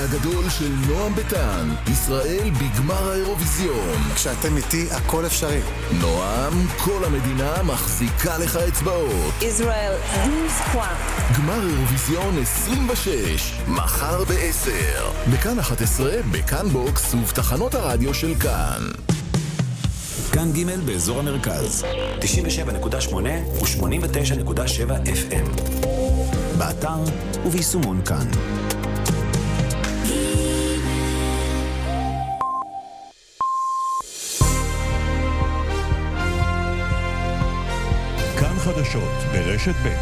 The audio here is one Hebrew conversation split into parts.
הגדול של נועם ביטן, ישראל בגמר האירוויזיון. כשאתם איתי הכל אפשרי. נועם, כל המדינה מחזיקה לך אצבעות. ישראל, גמר אירוויזיון 26, מחר ב-10. בכאן 11, בכאן בוקס ובתחנות הרדיו של כאן. כאן ג' באזור המרכז 97.8 ו-89.7 FM, באתר וביישומון כאן. כאן חדשות ברשת ב'.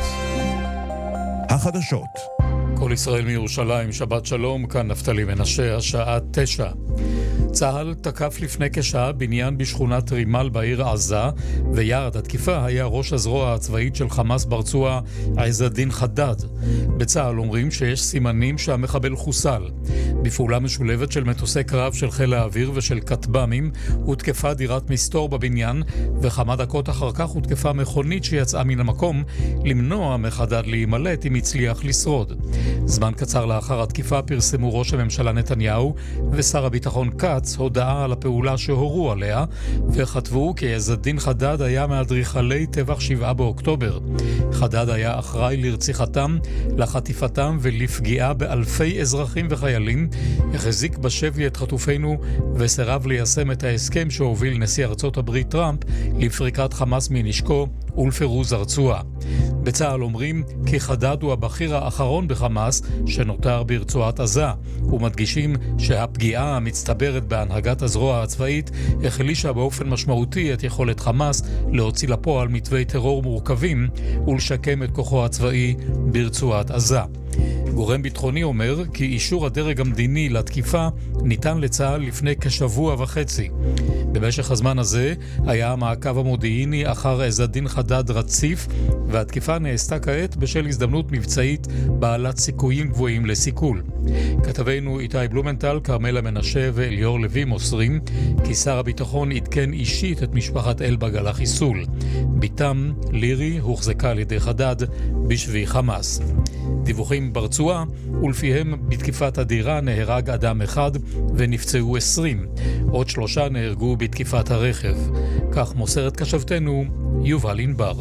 החדשות. כל ישראל מירושלים, שבת שלום, כאן נפתלי מנשה, השעה 9. צה"ל תקף לפני כשעה בניין בשכונת רימל בעיר עזה, ויעד התקיפה היה ראש הזרוע הצבאית של חמאס ברצועה, עז א-דין חדד. בצה"ל אומרים שיש סימנים שהמחבל חוסל. בפעולה משולבת של מטוסי קרב של חיל האוויר ושל כטב"מים, הותקפה דירת מסתור בבניין, וכמה דקות אחר כך הותקפה מכונית שיצאה מן המקום, למנוע מחדד להימלט אם הצליח לשרוד. זמן קצר לאחר התקיפה פרסמו ראש הממשלה נתניהו ושר הביטחון כץ הודעה על הפעולה שהורו עליה, וכתבו כי עז א-דין חדד היה מאדריכלי טבח 7 באוקטובר. חדד היה אחראי לרציחתם, לחטיפתם ולפגיעה באלפי אזרחים וחיילים, החזיק בשבי את חטופינו וסירב ליישם את ההסכם שהוביל נשיא ארצות הברית טראמפ לפריקת חמאס מנשקו ולפירוז הרצועה. בצה"ל אומרים כי חדד הוא הבכיר האחרון בחמאס שנותר ברצועת עזה, ומדגישים שהפגיעה המצטברת בהנהגת הזרוע הצבאית החלישה באופן משמעותי את יכולת חמאס להוציא לפועל מתווי טרור מורכבים ולשקם את כוחו הצבאי ברצועת עזה. גורם ביטחוני אומר כי אישור הדרג המדיני לתקיפה ניתן לצה"ל לפני כשבוע וחצי. במשך הזמן הזה היה המעקב המודיעיני אחר עז א-דין חדד רציף, והתקיפה נעשתה כעת בשל הזדמנות מבצעית בעלת סיכויים גבוהים לסיכול. כתבינו איתי בלומנטל, כרמלה מנשה ואליאור לוי מוסרים כי שר הביטחון עדכן אישית את משפחת אלבג על החיסול. ביתם, לירי, הוחזקה על ידי חדד בשבי חמאס. דיווחים ברצועה, ולפיהם בתקיפת הדירה נהרג אדם אחד ונפצעו 20. עוד 3 נהרגו בתקיפת הרכב. כך מוסרת כשבתנו יובל ענבר.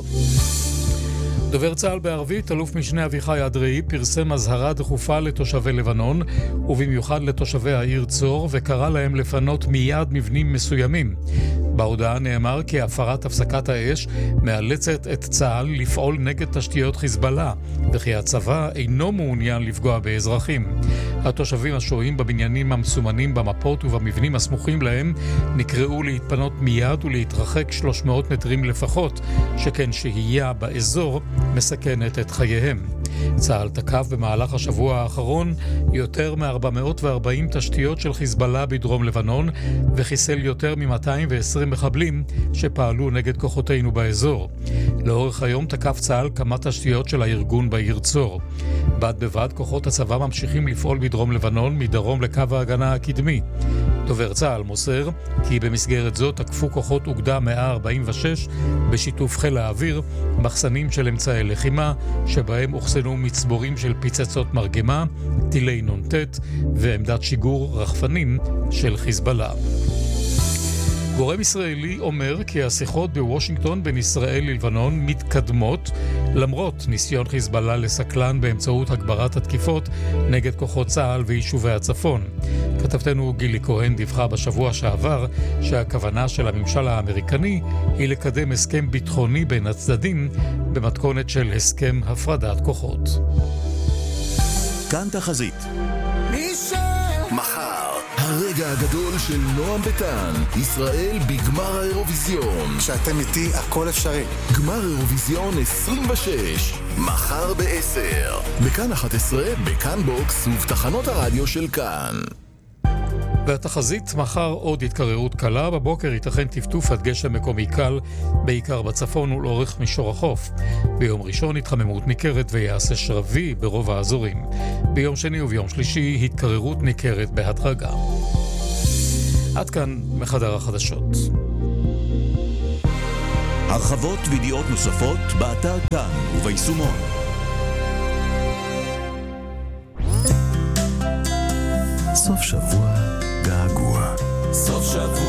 דובר צה"ל בערבית, אלוף משנה אביחי אדרעי, פרסם אזהרה דחופה לתושבי לבנון, ובמיוחד לתושבי העיר צור, וקרא להם לפנות מיד מבנים מסוימים. בהודעה נאמר כי הפרת הפסקת האש מאלצת את צה"ל לפעול נגד תשתיות חיזבאללה, וכי הצבא אינו מעוניין לפגוע באזרחים. התושבים השוהים בבניינים המסומנים במפות ובמבנים הסמוכים להם נקראו להתפנות מיד ולהתרחק 300 מטרים לפחות, שכן שהייה באזור מסכנת את חייהם. צה"ל תקף במהלך השבוע האחרון יותר מ-440 תשתיות של חיזבאללה בדרום לבנון, וחיסל יותר מ-220 מחבלים שפעלו נגד כוחותינו באזור. לאורך היום תקף צה"ל כמה תשתיות של הארגון בעיר צור. בד בבד כוחות הצבא ממשיכים לפעול בדרום לבנון מדרום לקו ההגנה הקדמי. דובר צה"ל מוסר כי במסגרת זאת תקפו כוחות אוגדה 146 בשיתוף חיל האוויר מחסנים של אמצעי לחימה שבהם הוחסנו מצבורים של פיצצות מרגמה, טילי נונטט ועמדת שיגור רחפנים של חיזבאללה. גורם ישראלי אומר כי השיחות בוושינגטון בין ישראל ללבנון מתקדמות למרות ניסיון חיזבאללה לסקלן באמצעות הגברת התקיפות נגד כוחות צה"ל ויישובי הצפון. כתבתנו גילי כהן דיווחה בשבוע שעבר שהכוונה של הממשל האמריקני היא לקדם הסכם ביטחוני בין הצדדים במתכונת של הסכם הפרדת כוחות. כאן תחזית. מחר, הרגע הגדול של נועם ביטן, ישראל בגמר האירוויזיון. כשאתם איתי הכל אפשרי. גמר אירוויזיון 26, מחר ב-10. בכאן 11, בכאן בוקס ובתחנות הרדיו של כאן. והתחזית, מחר עוד התקררות קלה, בבוקר ייתכן טפטוף עד גשם מקומי קל, בעיקר בצפון ולאורך מישור החוף. ביום ראשון התחממות ניכרת ויעשה שרבי ברוב האזורים. ביום שני וביום שלישי התקררות ניכרת בהדרגה. עד כאן מחדר החדשות. הרחבות וידיעות נוספות באתר כאן וביישומון. סוף שבוע געגוע. סוף שבוע